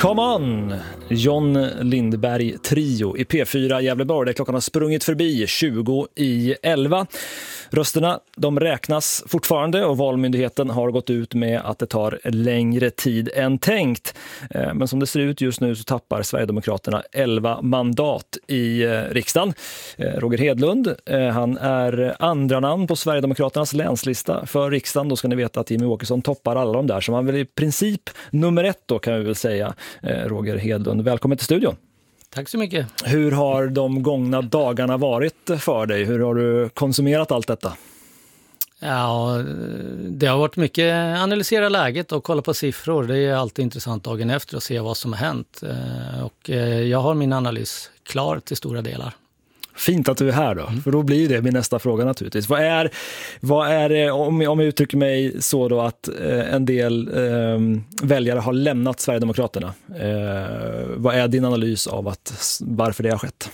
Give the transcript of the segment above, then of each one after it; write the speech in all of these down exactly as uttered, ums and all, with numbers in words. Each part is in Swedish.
Come on! John Lindberg trio i P fyra Gävleborg där klockan har sprungit förbi tjugo i elva. Rösterna de räknas fortfarande och Valmyndigheten har gått ut med att det tar längre tid än tänkt. Men som det ser ut just nu så tappar Sverigedemokraterna elva mandat i riksdagen. Roger Hedlund, han är andra namn på Sverigedemokraternas länslista för riksdagen. Då ska ni veta att Jimmie Åkesson toppar alla de där. Så man väl i princip nummer ett då kan vi väl säga. Roger Hedlund, välkommen till studion. Tack så mycket. Hur har de gångna dagarna varit för dig? Hur har du konsumerat allt detta? Ja, det har varit mycket analysera läget och kolla på siffror. Det är alltid intressant dagen efter att se vad som har hänt. Och jag har min analys klar till stora delar. Fint att du är här då, mm. för då blir det min nästa fråga naturligtvis. Vad är, vad är om, om jag uttrycker mig så då att eh, en del eh, väljare har lämnat Sverigedemokraterna. Eh, vad är din analys av att, varför det har skett?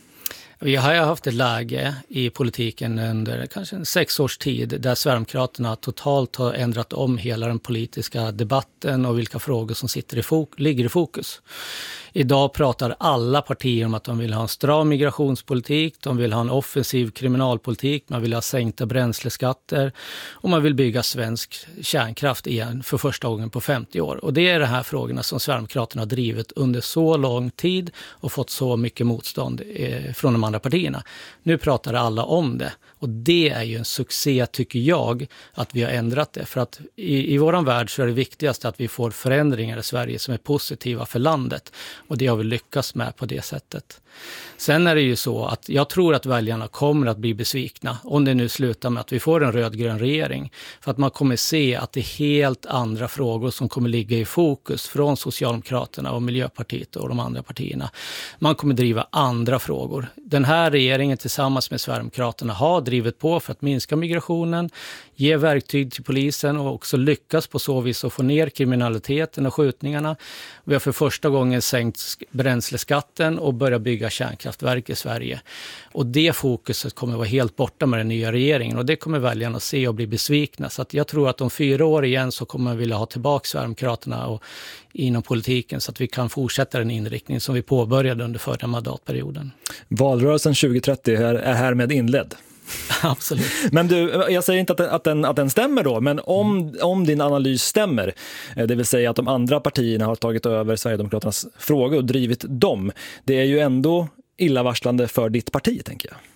Vi har haft ett läge i politiken under kanske en sex års tid där Sverigedemokraterna totalt har ändrat om hela den politiska debatten och vilka frågor som sitter i fok- ligger i fokus. Idag pratar alla partier om att de vill ha en stram migrationspolitik, de vill ha en offensiv kriminalpolitik, man vill ha sänkta bränsleskatter och man vill bygga svensk kärnkraft igen för första gången på femtio år. Och det är de här frågorna som Sverigedemokraterna har drivit under så lång tid och fått så mycket motstånd eh, från de andra partierna. Nu pratar alla om det och det är ju en succé tycker jag att vi har ändrat det. För att i, i våran värld så är det viktigaste att vi får förändringar i Sverige som är positiva för landet. Och det har vi lyckats med på det sättet. Sen är det ju så att jag tror att väljarna kommer att bli besvikna om det nu slutar med att vi får en rödgrön regering. För att man kommer se att det är helt andra frågor som kommer ligga i fokus från Socialdemokraterna och Miljöpartiet och de andra partierna. Man kommer driva andra frågor. Den här regeringen tillsammans med Sverigedemokraterna har drivit på för att minska migrationen, ge verktyg till polisen och också lyckas på så vis att få ner kriminaliteten och skjutningarna. Vi har för första gången sänkt bränsleskatten och börjat bygga kärnkraftverk i Sverige. Och det fokuset kommer vara helt borta med den nya regeringen och det kommer väljarna se och bli besvikna. Så att jag tror att om fyra år igen så kommer man vilja ha tillbaka Sverigedemokraterna och inom politiken så att vi kan fortsätta den inriktning som vi påbörjade under förra mandatperioden. Valrörelsen tjugo trettio är, är härmed inledd. Absolut. Men du, jag säger inte att den, att den, att den stämmer då, men om, mm. om din analys stämmer, det vill säga att de andra partierna har tagit över Sverigedemokraternas frågor och drivit dem, det är ju ändå illavarslande för ditt parti, tänker jag.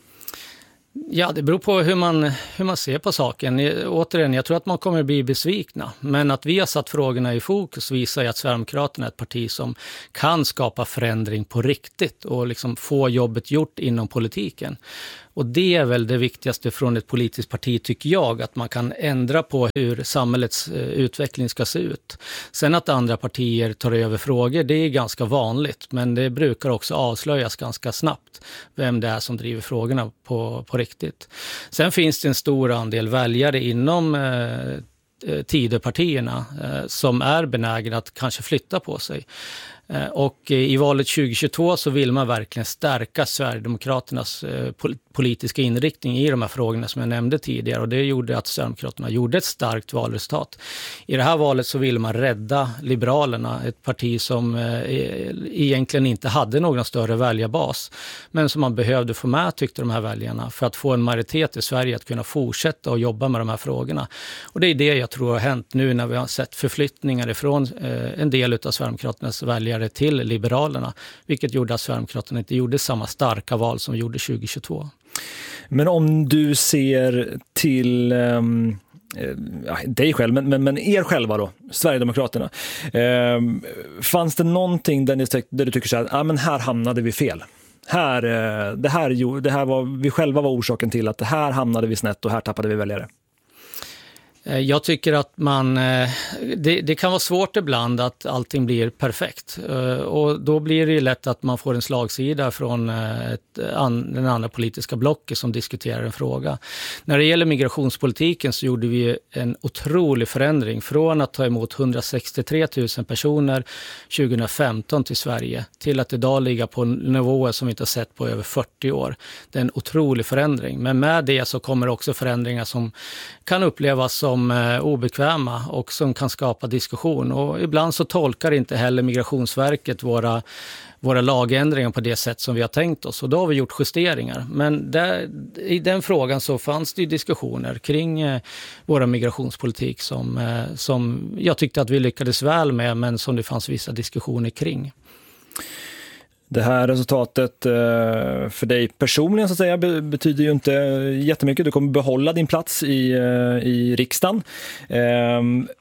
Ja, det beror på hur man, hur man ser på saken. Återigen, jag tror att man kommer att bli besvikna. Men att vi har satt frågorna i fokus visar ju att Sverigedemokraterna är ett parti som kan skapa förändring på riktigt och liksom få jobbet gjort inom politiken. Och det är väl det viktigaste från ett politiskt parti tycker jag, att man kan ändra på hur samhällets utveckling ska se ut. Sen att andra partier tar över frågor, det är ganska vanligt, men det brukar också avslöjas ganska snabbt vem det är som driver frågorna på, på riktigt. Sen finns det en stor andel väljare inom eh, Tidöpartierna eh, som är benägna att kanske flytta på sig. Och i valet tjugo tjugotvå så vill man verkligen stärka Sverigedemokraternas politiska inriktning i de här frågorna som jag nämnde tidigare. Och det gjorde att Sverigedemokraterna gjorde ett starkt valresultat. I det här valet så vill man rädda Liberalerna, ett parti som egentligen inte hade någon större väljarbas. Men som man behövde få med, tyckte de här väljarna, för att få en majoritet i Sverige att kunna fortsätta och jobba med de här frågorna. Och det är det jag tror har hänt nu när vi har sett förflyttningar ifrån en del av Sverigedemokraternas väljare till Liberalerna, vilket gjorde att Sverigedemokraterna inte gjorde samma starka val som gjorde tjugo tjugotvå. Men om du ser till um, ja, dig själv, men, men, men er själva då, Sverigedemokraterna, um, fanns det någonting där, ni, där du tycker så här, ah, men här hamnade vi fel? Här, det här, det här var, vi själva var orsaken till att det här hamnade vi snett och här tappade vi väljare? Jag tycker att man, det, det kan vara svårt ibland att allting blir perfekt och då blir det lätt att man får en slagsida från ett, den andra politiska blocket som diskuterar en fråga. När det gäller migrationspolitiken så gjorde vi en otrolig förändring från att ta emot hundrasextiotre tusen personer tjugohundrafemton till Sverige till att idag ligga på nivåer som vi inte har sett på över fyrtio år. Det är en otrolig förändring, men med det så kommer också förändringar som kan upplevas som som eh, obekväma och som kan skapa diskussion. Och ibland så tolkar inte heller Migrationsverket våra våra lagändringar på det sätt som vi har tänkt oss. Och då har vi gjort justeringar. Men där, i den frågan så fanns det ju diskussioner kring eh, våra migrationspolitik som, eh, som jag tyckte att vi lyckades väl med, men som det fanns vissa diskussioner kring. Det här resultatet eh, för dig personligen så att säga betyder ju inte jättemycket. Du kommer behålla din plats i, eh, i riksdagen. Eh,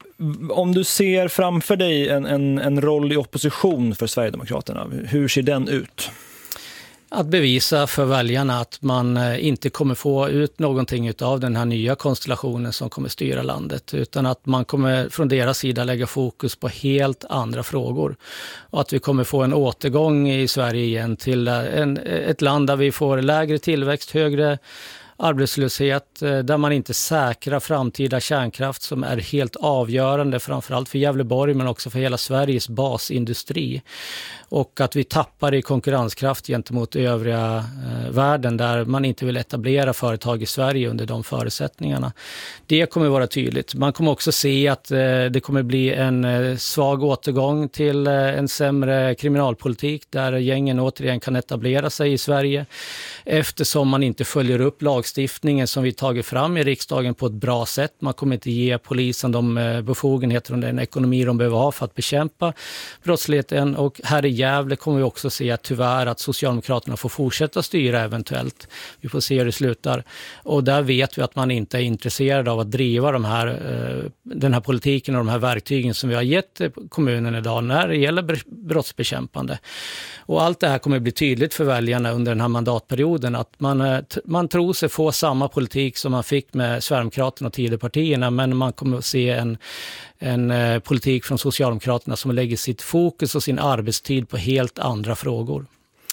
om du ser framför dig en, en, en roll i opposition för Sverigedemokraterna, hur ser den ut? Att bevisa för väljarna att man inte kommer få ut någonting av den här nya konstellationen som kommer styra landet, utan att man kommer från deras sida lägga fokus på helt andra frågor. Och att vi kommer få en återgång i Sverige igen till en, ett land där vi får lägre tillväxt, högre arbetslöshet, där man inte säkrar framtida kärnkraft som är helt avgörande framförallt för Gävleborg men också för hela Sveriges basindustri. Och att vi tappar i konkurrenskraft gentemot övriga eh, världen där man inte vill etablera företag i Sverige under de förutsättningarna. Det kommer vara tydligt. Man kommer också se att eh, det kommer bli en eh, svag återgång till eh, en sämre kriminalpolitik där gängen återigen kan etablera sig i Sverige eftersom man inte följer upp lagstiftningen som vi tagit fram i riksdagen på ett bra sätt. Man kommer inte ge polisen de eh, befogenheter och den ekonomi de behöver ha för att bekämpa brottsligheten. Och här i Gävle kommer vi också se att tyvärr att Socialdemokraterna får fortsätta styra eventuellt. Vi får se hur det slutar. Och där vet vi att man inte är intresserad av att driva de här, eh, den här politiken och de här verktygen som vi har gett kommunen idag när det gäller brottsbekämpande. Och allt det här kommer bli tydligt för väljarna under den här mandatperioden att man, eh, man tror sig få samma politik som man fick med Sverigedemokraterna och Tidöpartierna, men man kommer att se en en eh, politik från Socialdemokraterna som lägger sitt fokus och sin arbetstid på helt andra frågor.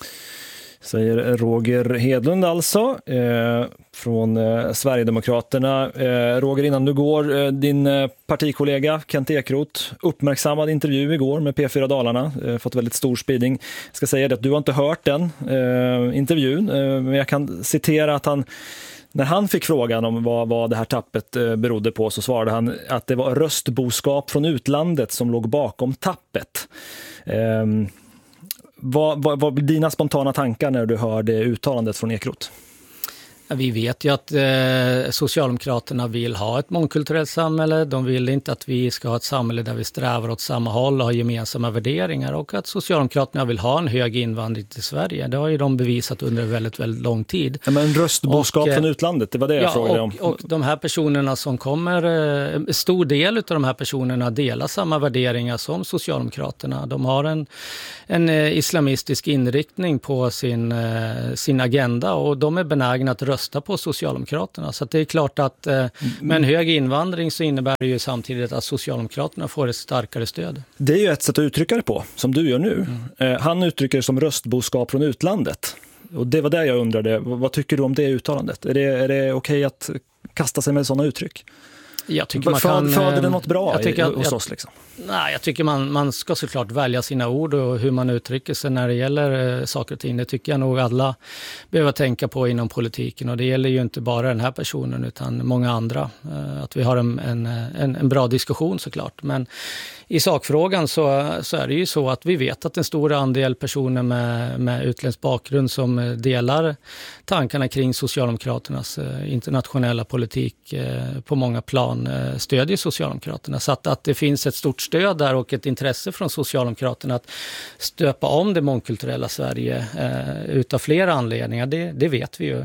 Säger Roger Hedlund alltså eh, från eh, Sverigedemokraterna. Eh, Roger, innan du går, eh, din eh, partikollega Kent Ekeroth uppmärksammad intervju igår med P fyra Dalarna, eh, fått väldigt stor spridning. Jag ska säga det att du har inte hört den eh, intervjun, eh, men jag kan citera att han när han fick frågan om vad, vad det här tappet eh, berodde på så svarade han att det var röstboskap från utlandet som låg bakom tappet. Eh, vad, vad, vad blir dina spontana tankar när du hör det uttalandet från Ekeroth? Vi vet ju att eh, Socialdemokraterna vill ha ett mångkulturellt samhälle. De vill inte att vi ska ha ett samhälle där vi strävar åt samma håll och har gemensamma värderingar. Och att Socialdemokraterna vill ha en hög invandring till Sverige. Det har ju de bevisat under väldigt, väldigt lång tid. Ja, men röstboskap och, från utlandet, det var det jag ja, frågade och, om. Och de här personerna som kommer, en stor del av de här personerna delar samma värderingar som Socialdemokraterna. De har en, en islamistisk inriktning på sin, sin agenda och de är benägna att rösta på Socialdemokraterna. Så att det är klart att eh, med en hög invandring så innebär det ju samtidigt att Socialdemokraterna får ett starkare stöd. Det är ju ett sätt att uttrycka det på, som du gör nu. Mm. Eh, han uttrycker det som röstboskap från utlandet. Och det var där jag undrade, vad tycker du om det uttalandet? Är det, är det okej att kasta sig med sådana uttryck? Jag tycker man kan, föder det något bra jag tycker, i, hos jag, oss liksom? Nej, jag tycker man, man ska såklart välja sina ord och hur man uttrycker sig när det gäller eh, saker och ting. Det tycker jag nog alla behöver tänka på inom politiken och det gäller ju inte bara den här personen utan många andra. Eh, att vi har en, en, en, en bra diskussion såklart. Men i sakfrågan så, så är det ju så att vi vet att en stor andel personer med, med utländsk bakgrund som delar tankarna kring Socialdemokraternas eh, internationella politik eh, på många plan eh, stödjer Socialdemokraterna. Så att, att det finns ett stort stöd där och ett intresse från Socialdemokraterna att stöpa om det mångkulturella Sverige eh, utav flera anledningar, det, det vet vi ju. Eh,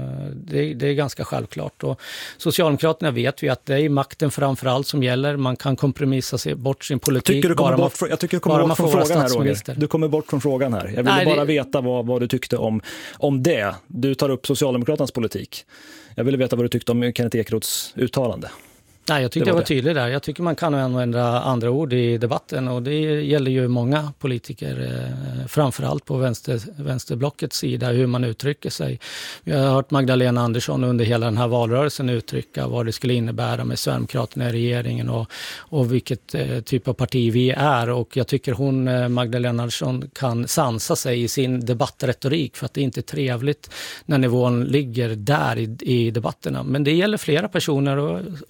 det, det är ganska självklart. Och Socialdemokraterna vet vi att det är makten framförallt som gäller. Man kan kompromissa sig bort sin politik. Jag tycker du kommer bort, man, jag tycker du kommer bort från frågan här, Roger. Du kommer bort från frågan här. Jag ville Nej, bara det... veta vad, vad du tyckte om, om det. Du tar upp Socialdemokraternas politik. Jag ville veta vad du tyckte om Kenneth Ekeroths uttalande. Nej, jag tycker det var, jag var tydlig där. Jag tycker man kan använda andra ord i debatten och det gäller ju många politiker, eh, framförallt på vänster, vänsterblockets sida, hur man uttrycker sig. Vi har hört Magdalena Andersson under hela den här valrörelsen uttrycka vad det skulle innebära med Sverigedemokraterna i regeringen och, och vilket eh, typ av parti vi är. Och jag tycker hon, eh, Magdalena Andersson, kan sansa sig i sin debattretorik för att det är inte trevligt när nivån ligger där i, i debatterna. Men det gäller flera personer och återigen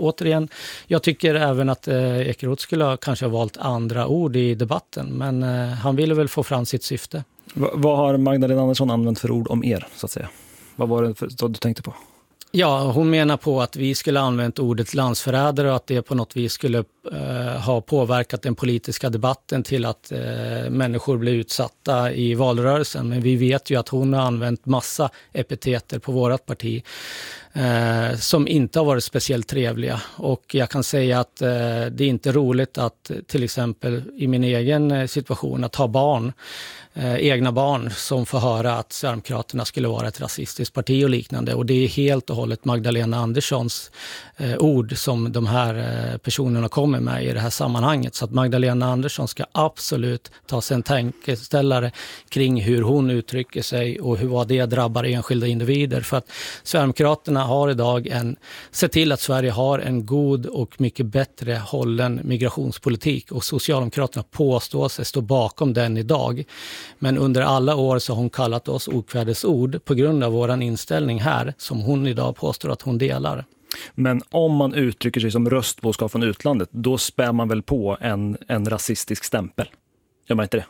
Men jag tycker även att eh, Ekeroth skulle ha kanske ha valt andra ord i debatten. Men eh, han ville väl få fram sitt syfte. V- vad har Magdalena Andersson använt för ord om er, så att säga? Vad var det för, så du tänkte på? Ja, hon menar på att vi skulle ha använt ordet landsförrädare och att det på något vis skulle eh, ha påverkat den politiska debatten till att eh, människor blir utsatta i valrörelsen. Men vi vet ju att hon har använt massa epiteter på vårt parti eh, som inte har varit speciellt trevliga. Och jag kan säga att eh, det är inte roligt att till exempel i min egen situation att ha barn, Eh, egna barn som får höra att Sverigedemokraterna skulle vara ett rasistiskt parti och liknande. Och det är helt och hållet Magdalena Anderssons eh, ord som de här eh, personerna kommer med i det här sammanhanget. Så att Magdalena Andersson ska absolut ta sig en tankeställare kring hur hon uttrycker sig och hur vad det drabbar enskilda individer. För att Sverigedemokraterna har idag en, sett till att Sverige har en god och mycket bättre hållen migrationspolitik. Och Socialdemokraterna påstår sig stå bakom den idag. Men under alla år så har hon kallat oss okvädesord på grund av våran inställning här som hon idag påstår att hon delar. Men om man uttrycker sig som röstboskap från utlandet, då spär man väl på en, en rasistisk stämpel? Gör man inte det?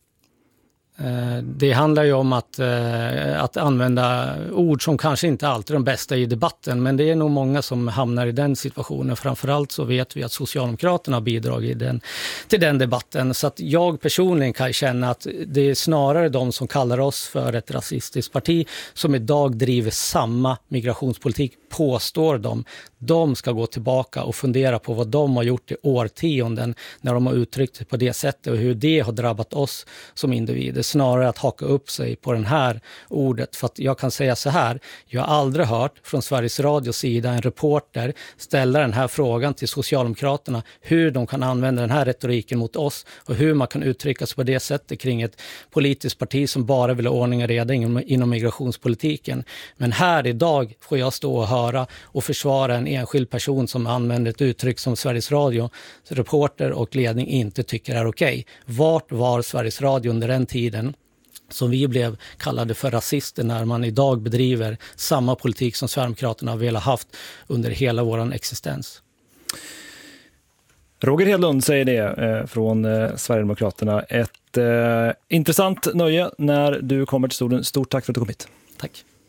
Det handlar ju om att, att använda ord som kanske inte alltid är de bästa i debatten, men det är nog många som hamnar i den situationen. Framförallt så vet vi att Socialdemokraterna har bidragit den, till den debatten. Så att jag personligen kan känna att det är snarare de som kallar oss för ett rasistiskt parti som idag driver samma migrationspolitik, påstår de. De ska gå tillbaka och fundera på vad de har gjort i årtionden när de har uttryckt sig på det sättet och hur det har drabbat oss som individer. Snarare att haka upp sig på den här ordet. För att jag kan säga så här, jag har aldrig hört från Sveriges Radios sida en reporter ställa den här frågan till Socialdemokraterna hur de kan använda den här retoriken mot oss och hur man kan uttrycka sig på det sättet kring ett politiskt parti som bara vill ha ordning och reda inom, inom migrationspolitiken. Men här idag får jag stå och höra och försvara en enskild person som använder ett uttryck som Sveriges Radio, reporter och ledning inte tycker är okej. Vart var Sveriges Radio under den tiden som vi blev kallade för rasister när man idag bedriver samma politik som Sverigedemokraterna har velat haft under hela vår existens? Roger Hedlund säger det eh, från eh, Sverigedemokraterna. Ett eh, intressant nöje när du kommer till stolen. Stort tack för att du kom hit. Tack.